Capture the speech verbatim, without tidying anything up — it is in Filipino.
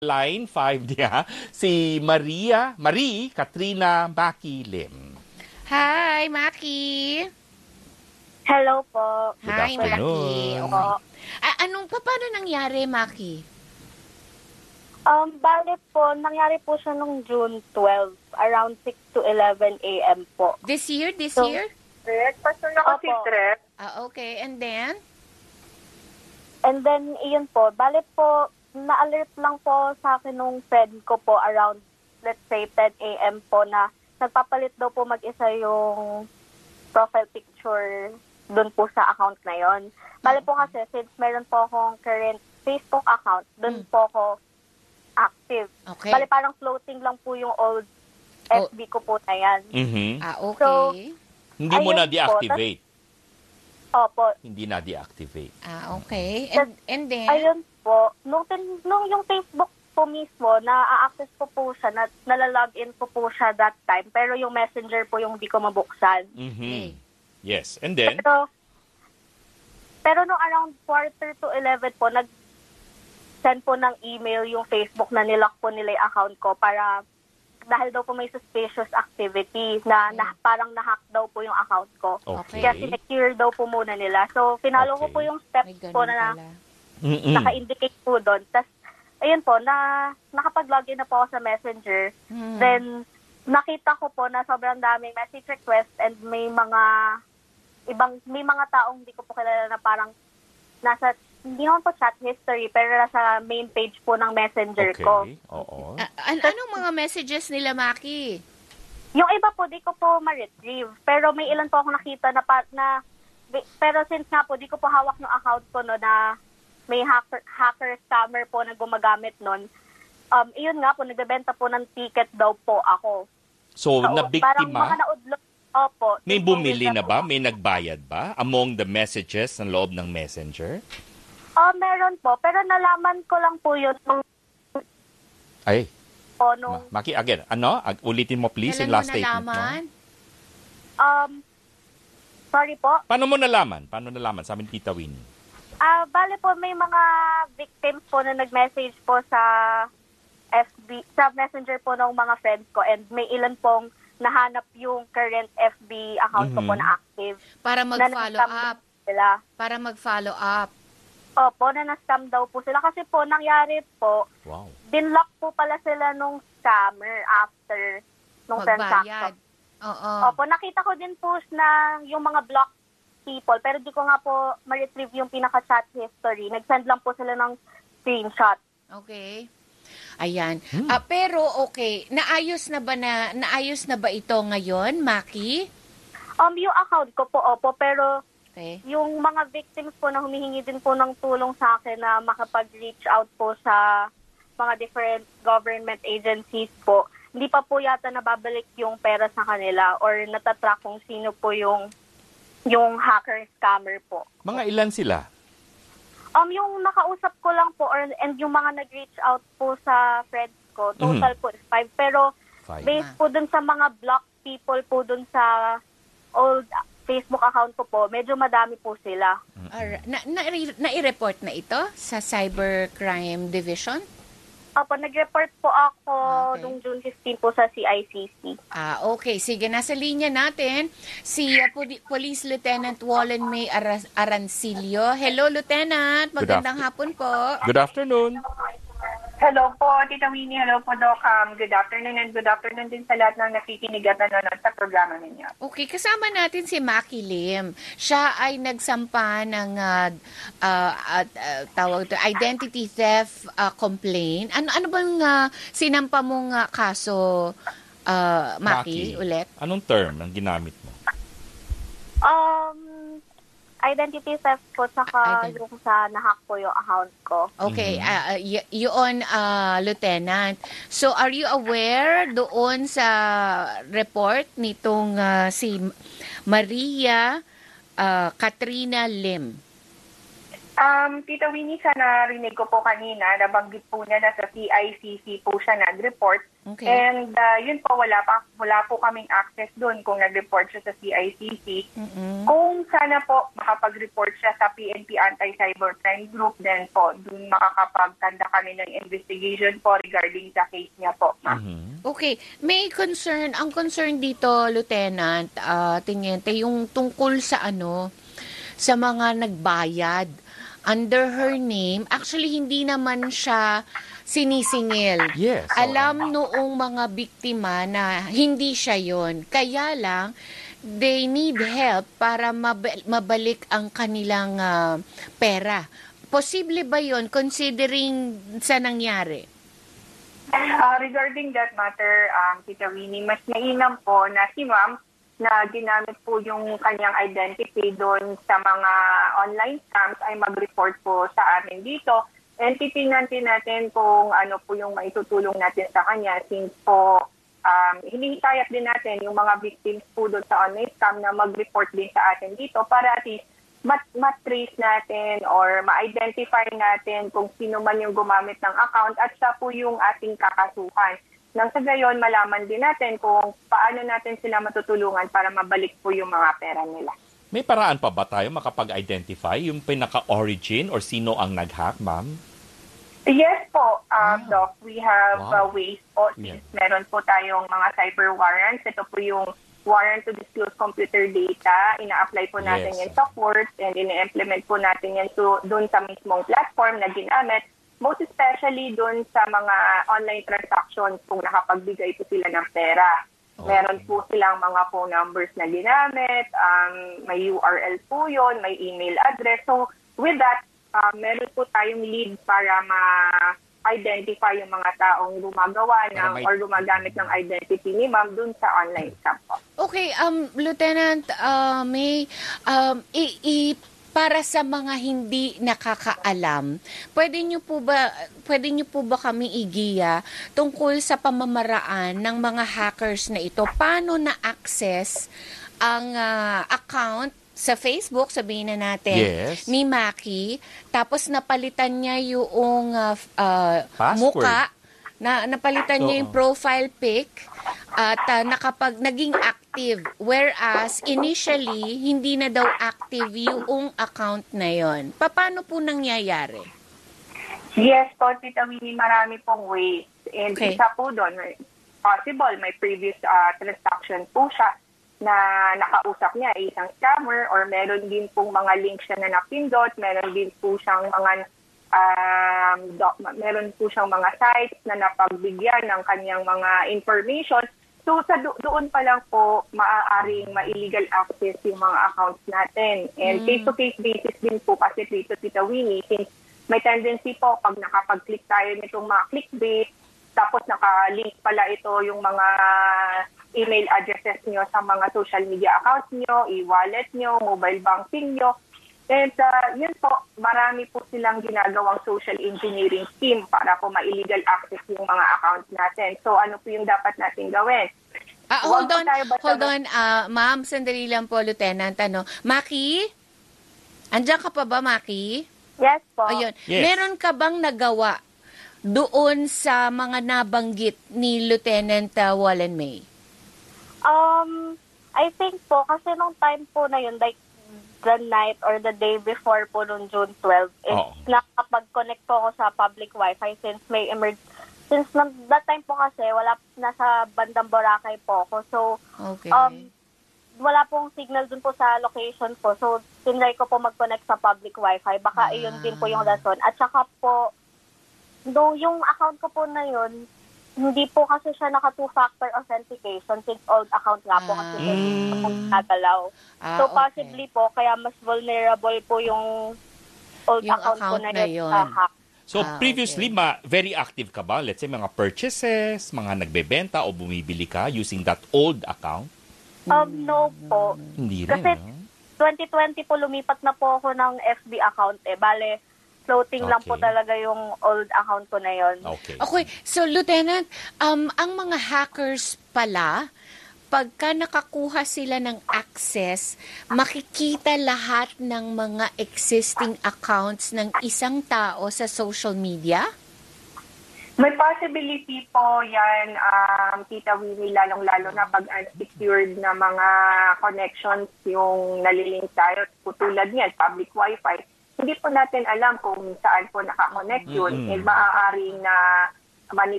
Line five niya, si Maria, Marie Katrina Maki Lim. Hi, Maki. Hello po. Good Hi, Maki. afternoon. Okay. Ah, anong, pa- paano nangyari, Maki? Um, bale po, nangyari po siya nung June twelfth, around six to eleven a m po. This year? This So, year? Correct. Pastor na kasi trip. Ah, okay. And then? And then, iyon po, bale po, na-alert lang po sa akin nung friend ko po around, let's say, ten a m po na nagpapalit daw po mag-isa yung profile picture dun po sa account na yon. Bale po kasi, since meron po akong current Facebook account, dun Mm. po ako active. Okay. Bale parang floating lang po yung old Oh. F B ko po na yan. Mhm. Ah, okay. Hindi mo ayun na po, deactivate. Opo. Hindi na deactivate. Ah, okay. And, and then? Ayun po, nung, tin- nung yung Facebook po mismo, na-access ko po siya, na, nalalogin ko po siya that time, pero yung messenger po yung di ko mabuksan. Mhm. Okay. Yes. And then, Pero, pero nung around quarter to eleven po, nag-send po ng email yung Facebook na nilock po nila yung account ko para dahil daw po may suspicious activity na, na parang nahack daw po yung account ko. okay. Kaya sinecure daw po muna nila. So, finalo ko Okay. po yung May steps ganun po na pala. Mm-mm. naka-indicate po doon. Tapos, ayun po, na nakapag-login na po ako sa Messenger. Hmm. Then, nakita ko po na sobrang daming message request and may mga ibang, may mga taong hindi ko po kilala na parang nasa, hindi naman po chat history, pero nasa main page po ng Messenger Okay. ko. Oo. Ah, an- anong mga messages nila, Maki? Yung iba po, di ko po ma-retrieve. Pero may ilan po ako nakita na, pa, na pero since nga po, di ko po hawak ng account ko no, na may hacker, hacker scammer po na gumagamit nun. Um, iyon nga po, nagbebenta po ng ticket daw po ako. So, Oo, Parang nabiktima, mga naudlot. Opo. may yung bumili bumili na ba? May nagbayad ba? Among the messages ng loob ng messenger? Oh, meron po. Pero nalaman ko lang po yun nung Ay, po nung Ma- Maki, again, ano? Ag- Ulitin mo please Kailan yung last mo statement mo. nalaman? um sorry po. Paano mo nalaman? Paano nalaman? Sabi ni Tita Winnie. Ah, bale po may mga victims po na nag-message po sa F B, sa Messenger po ng mga friends ko, and may ilan pong nahanap yung current F B account ko po Mhm. na active. Para Na mag-follow na-scam up. Sila. Para mag-follow up. Opo, na na-scam daw po sila. Kasi po, nangyari po, Wow. dinlock po pala sila nung scammer after nung Magbayad. transaction. Oo. Opo, nakita ko din po na yung mga block people, pero di ko nga po ma-retrieve yung pinaka-chat history. Nag-send lang po sila ng screenshot. Okay. Ayan. Hmm. Ah, pero okay, naayos na ba na naayos na ba ito ngayon, Maki? Um, yung account ko po, opo, pero Okay. yung mga victims po na humihingi din po ng tulong sa akin na makapag-reach out po sa mga different government agencies po, hindi pa po yata nababalik yung pera sa kanila or natatrack kung sino po yung yung hacker scammer po. Mga ilan sila? Um, yung nakausap ko lang po or, and yung mga nag-reach out po sa friends ko, total po is five. Pero Five. based po dun sa mga block people po dun sa old Facebook account ko po, medyo madami po sila. Alright. Na, na, na-report na ito sa Cybercrime Division? Opo, nag-report po ako Okay. nung June fifteenth po sa C I C C. Ah, okay. Sige, nasa linya natin si uh, Poli- Police Lieutenant Wallen May Ara- Arancilio. Hello, Lieutenant. Magandang hapon po. Good afternoon. Hello po, Tita Winnie. Hello po, Doc. Um, good afternoon and good afternoon din sa lahat ng nakikinig at nanonood sa programa ninyo. Okay, kasama natin si Maki Lim. Siya ay nagsampa ng uh, uh, uh, uh, tawag to, identity theft uh, complaint. Ano ano bang uh, sinampa mong uh, kaso, uh, Maki, ulit? Anong term ang ginamit mo? Um, identity theft po, saka Ident- yung sa nahack po yung account ko. Okay, Mhm. ah, ah, y- yun, ah, Lieutenant. So, are you aware doon sa report nitong ah, si Maria ah, Katrina Lim? Um, Tita Winnie, sa narinig ko po kanina, nabanggit po niya na sa C I C C po siya nag-report. Okay. And uh, yun po, wala, pa, wala po kaming access doon kung nag-report siya sa C I C C. Mm-mm. Kung sana po makapag-report siya sa P N P Anti-Cybercrime Group, then po, doon makakapagtanda kami ng investigation po regarding sa case niya po. Mhm. Okay, may concern, ang concern dito, Lieutenant, uh, Teniente, yung tungkol sa ano, sa mga nagbayad under her name. Actually, hindi naman siya sinisingil. Yes, oo. Alam noong mga biktima na hindi siya yon. Kaya lang, they need help para mab- mabalik ang kanilang ah, pera. Posible ba yon considering sa nangyari? Uh, regarding that matter, um, Tita Winnie, mas mainam po na si ma'am na ginamit po yung kanyang identity doon sa mga online scams ay mag-report po sa amin dito. And titingnan din natin kung ano po yung maitutulong natin sa kanya since po um, hinihikayat din natin yung mga victims po doon sa online scam na mag-report din sa atin dito para at least mat- mat-trace natin or ma-identify natin kung sino man yung gumamit ng account at siya po yung ating kakasuhan. Nang sa gayon, malaman din natin kung paano natin sila matutulungan para mabalik po yung mga pera nila. May paraan pa ba tayo makapag-identify yung pinaka-origin or sino ang nag-hack, ma'am? Yes po, uh, Doc. We have Wow. uh, ways po. Yeah. Meron po tayong mga cyber warrants. Ito po yung warrant to disclose computer data. Ina-apply po natin Yes. yan sa courts and ina-implement po natin yan so, doon sa mismong platform na ginamit. Most especially doon sa mga online transactions kung nakapagbigay po sila ng pera. Okay. Meron po silang mga phone numbers na ginamit, um, may U R L po yun, may email address. So with that, uh, meron po tayong lead para ma-identify yung mga taong gumagawa Para ng may- or gumagamit ng identity ni ma'am doon sa online scam po. Okay, um, Lieutenant uh, May, um, i- i- para sa mga hindi nakakaalam, pwede niyo po ba pwede niyo po ba kami igiya tungkol sa pamamaraan ng mga hackers na ito? Paano na-access ang ah, account sa Facebook, sabihin na natin, Yes. ni Maki, tapos napalitan niya yung ah, f- ah, Password. muka, na napalitan niya Oo. yung profile pic at ah, nakapag naging active, whereas initially hindi na daw active yung account na yon. Paano po nangyayari? Yes po, Tita Winnie, marami pong ways. And Okay. isa po doon, possible, may previous uh, transaction po siya na nakausap niya ay isang scammer or meron din pong mga links siya na napindot, meron din po siyang mga um, doc, meron po siyang mga sites na napagbigyan ng kanyang mga information. So sa do- doon pa lang po maaaring ma-illegal access yung mga accounts natin. And Mm. case-to-case basis din po kasi dito, Tita Winnie, since may tendency po pag nakapag-click tayo nitong mga clickbait, tapos naka-link pala ito yung mga email addresses nyo sa mga social media accounts nyo, e-wallet nyo, mobile banking nyo. And uh, yun po, marami po silang ginagawang social engineering scheme para po ma-illegal access yung mga accounts natin. So ano po yung dapat natin gawin? Ah, Huwag hold po on, tayo basta- hold on, ah, ma'am, sandali lang po, Lieutenant. Ano, Maki? Andiyan ka pa ba, Maki? Yes po. Ayun. Yes. Meron ka bang nagawa doon sa mga nabanggit ni Lieutenant uh, Wallen May? Um, I think po, kasi nung time po na yun, like, the night or the day before po nung June twelfth, is Oo. nakapag-connect po ako sa public wifi since may emer since na, that time po kasi wala, nasa bandang Boracay po ako. So, Okay. um, wala pong signal dun po sa location po. So, tinry ko po mag-connect sa public wifi. Baka Ah. iyon din po yung rason. At saka po, do yung account ko po na yun, hindi po kasi siya naka two-factor authentication since old account nga po kasi Ah. hindi po nagalaw. Ah, So, okay. possibly po, kaya mas vulnerable po yung old Yung account, ko account na na yun yun. sa hack. So Ah, previously, okay. ma very active ka ba? Let's say mga purchases, mga nagbebenta o bumibili ka using that old account? Um, no po. Hindi rin, Kasi no? twenty twenty po lumipat na po ako ng F B account eh. Bale, floating lang po Okay. talaga yung old account ko na yun. Okay. Okay, so Lieutenant, um, ang mga hackers pala pagka nakakuha sila ng access, makikita lahat ng mga existing accounts ng isang tao sa social media? May possibility po yan, um, Tita Winnie, lalong-lalo na pag unsecured na mga connections yung nalilink tayo. Tulad niyan, public wifi. Hindi po natin alam kung saan po nakakonect yun. Mm-hmm. Eh, maaaring na manipulate